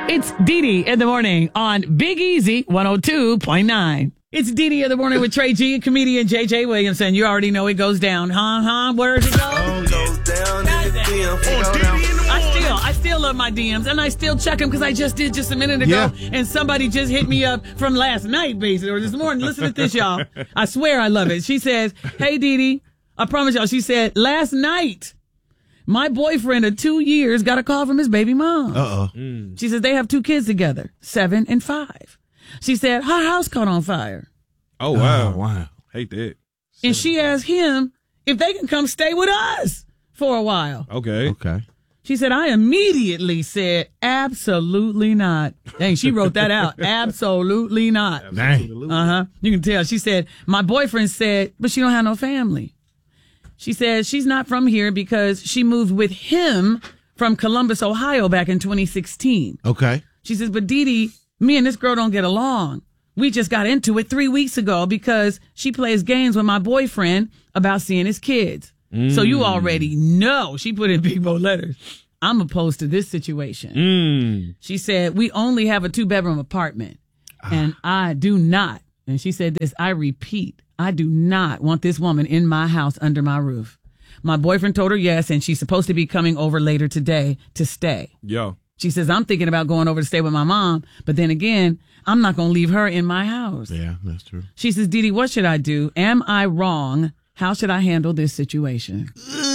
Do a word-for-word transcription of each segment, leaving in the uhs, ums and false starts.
It's Dee Dee in the morning on Big Easy one oh two point nine. It's Dee Dee in the morning with Trey G, comedian J J Williamson. You already know it goes down. Huh, huh? Where does it go? It goes down in the D M. I still, I still love my D Ms, and I still check them because I just did just a minute ago, Yeah. and somebody just hit me up from last night, basically, or this morning. Listen to this, y'all. I swear I love it. She says, hey, Dee Dee, I promise y'all, she said, last night, my boyfriend of two years got a call from his baby mom. Uh-oh. Mm. She says they have two kids together, seven and five. She said her house caught on fire. Oh, wow. Oh, wow. Hate that. And she asked him if they can come stay with us for a while. Okay. Okay. She said, I immediately said, absolutely not. Dang, she wrote that out. Absolutely not. Dang. Uh-huh. You can tell. She said, my boyfriend said, but she don't have no family. She said she's not from here because she moved with him from Columbus, Ohio back in twenty sixteen. Okay. She says, but Dee Dee, me and this girl don't get along. We just got into it three weeks ago because she plays games with my boyfriend about seeing his kids. Mm. So you already know. She put in big bold letters. I'm opposed to this situation. Mm. She said, we only have a two-bedroom apartment. And I do not. And she said this, I repeat, I do not want this woman in my house under my roof. My boyfriend told her yes, and she's supposed to be coming over later today to stay. Yo. She says, I'm thinking about going over to stay with my mom, but then again, I'm not going to leave her in my house. Yeah, that's true. She says, Dee Dee, what should I do? Am I wrong? How should I handle this situation?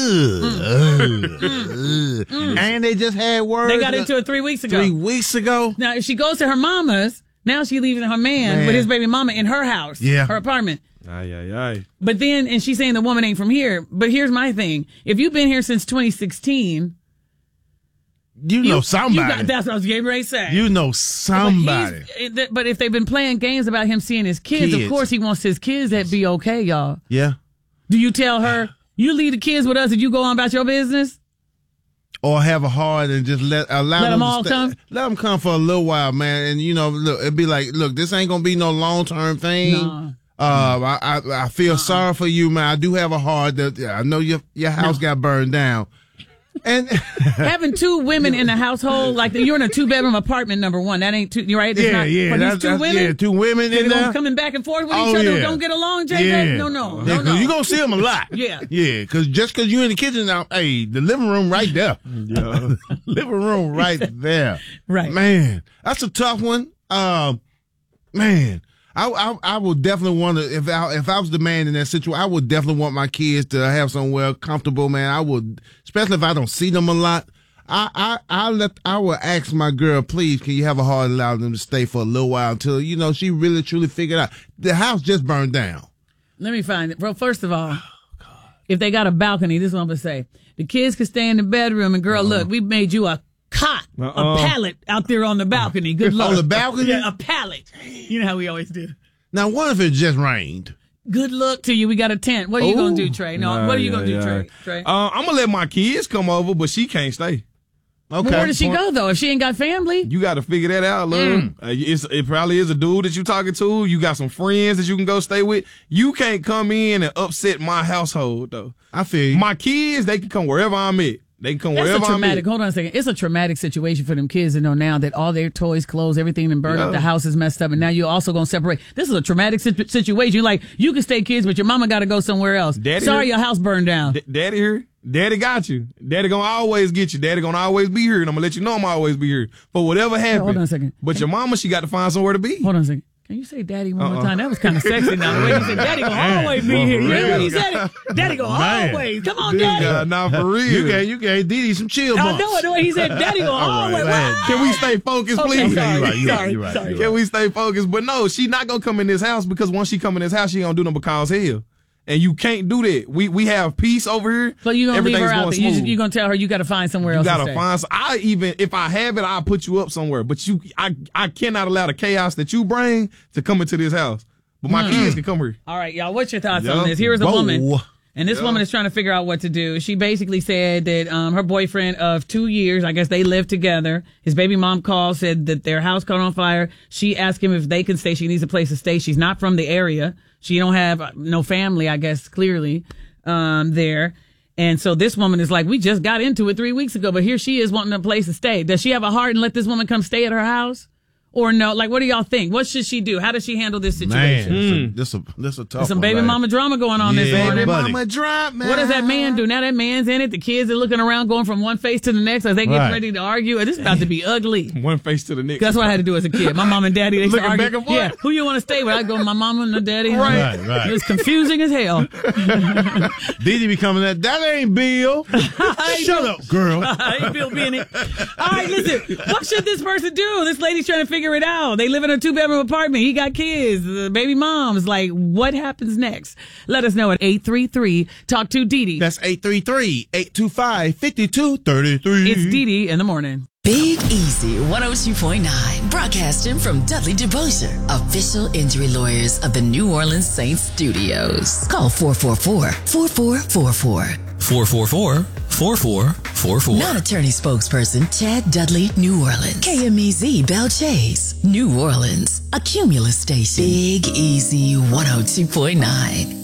Mm. Mm. And they just had words. They got into it three weeks ago. Three weeks ago? Now, if she goes to her mama's, now she's leaving her man, Man. with his baby mama in her house, Yeah. her apartment. Aye, aye, aye. But then, and she's saying the woman ain't from here. But here's my thing. If you've been here since twenty sixteen, You know somebody. You got, that's what I was getting ready to say. You know But, somebody. he's- but if they've been playing games about him seeing his kids, Kids. of course he wants his kids to be okay, y'all. Yeah. Do you tell her, you leave the kids with us and you go on about your business? Or have a heart and just let allow Let them, them all to stay, come? Let them come for a little while, man. And you know, look, it'd be like, look, this ain't gonna be no long term thing. No. Uh, I, I I feel sorry for you, man. I do have a heart. That I know your your house No. got burned down, and Having two women in the household, like you're in a two bedroom apartment, number one, that ain't two, you're right? It's yeah, not, yeah, for that's, these two that's- women, yeah, two women they're in there. coming back and forth with Oh, each other, yeah. don't get along, J J? Yeah. No, no, Yeah, no, no. you gonna see them a lot. Yeah. yeah, because just because you in the kitchen now, hey, the living room right there. Yeah. Living room right there. Right. Man, that's a tough one. Um, man, I, I I would definitely want to, if I, if I was the man in that situation, I would definitely want my kids to have somewhere comfortable, man. I would, especially if I don't see them a lot. I, I, I let, I would ask my girl, please, can you have a heart allow them to stay for a little while until, you know, she really truly figured out the house just burned down. Let me find it. Bro, first of all, if they got a balcony, this is what I'm going to say. The kids could stay in the bedroom, and girl, look, we made you a cot, Uh-uh. a pallet out there on the balcony. Good luck. On the balcony? Yeah, a pallet. You know how we always do. Now, what if it just rained? Good luck to you. We got a tent. What are you going to do, Ooh. Trey? No, Nah, what are you yeah, going to do, yeah. Trey? Trey? Uh, I'm gonna let my kids come over, but she can't stay. Well, where does she go, though? If she ain't got family? You got to figure that out, love. Mm. Uh, it's, it probably is a dude that you talking to. You got some friends that you can go stay with. You can't come in and upset my household, though. I feel you. My kids, they can come wherever I'm at. They can come That's a wherever I'm traumatic. at. Hold on a second. It's a traumatic situation for them kids to know now that all their toys, clothes, everything been burned Yeah. up. The house is messed up, and now you're also going to separate. This is a traumatic situ- situation. You're like, you can stay kids, but your mama got to go somewhere else. Daddy Sorry, here? your house burned down. D- Daddy here. Daddy got you. Daddy gonna always get you. Daddy gonna always be here, and I'm gonna let you know I'm always be here for whatever happens. hold on a second. But your mama, she got to find somewhere to be. Hold on a second. Can you say daddy one more Uh-uh. time? That was kind of sexy now. The way you said daddy gonna Man. always be Well, here. for You know when real. you said it? Daddy gonna Man. always. Come on, This daddy. Uh, nah, for real. You gave, you gave Dee Dee some chill I bumps. know it. The way he said daddy gonna All right, always. man. Wow. Can we stay focused, Okay, please? sorry, you're right, you're right, sorry, you're right, sorry. you're Can we stay focused? But no, she not gonna come in this house because once she come in this house, she gonna do nothing but cause hell. And you can't do that. We we have peace over here. So you gonna leave her Everything's out going there? You smooth. you gonna tell her you got to find somewhere You else? gotta to stay. find. Some, I even if I have it, I'll put you up somewhere. But you, I I cannot allow the chaos that you bring to come into this house. But my kids can come here. All right, y'all. What's your thoughts Yeah. on this? Here is a Whoa. woman, and this Yeah. woman is trying to figure out what to do. She basically said that um, her boyfriend of two years, I guess they lived together. His baby mom called, said that their house caught on fire. She asked him if they can stay. She needs a place to stay. She's not from the area. She don't have uh, no family, I guess, clearly um, there. And so this woman is like, we just got into it three weeks ago, but here she is wanting a place to stay. Does she have a heart and let this woman come stay at her house? Or no? Like, what do y'all think? What should she do? How does she handle this situation? Man, this a this a tough There's some one, baby right? mama drama going on this Yeah, morning. buddy. Mama drop, man. What does that man do? Now that man's in it. The kids are looking around, going from one face to the next as they get Right. ready to argue. This is about to be ugly. One face to the next. That's what I had to do as a kid. My mom and daddy, they used to Looking argue. back and forth. Yeah, who you want to stay with? I go, my mama and my daddy. Right, right. It was confusing as hell. Didi be coming at that ain't Bill. Shut up, girl. I ain't Bill Bennett. All right, listen. What should this person do? This lady's trying to figure it out. They live in a two-bedroom apartment. He got kids. The baby mom's like, what happens next? Let us know at eight three three talk to Didi. That's eight three three, eight two five, five two three three. It's Didi in the morning. Big Easy one oh two point nine, broadcasting from Dudley DeBosier, official injury lawyers of the New Orleans Saints studios. Call four four four, four four four four. four four four, four four four four. Non-attorney spokesperson Chad Dudley, New Orleans. K M E Z Bell Chase, New Orleans. A Cumulus station. Big Easy one oh two point nine.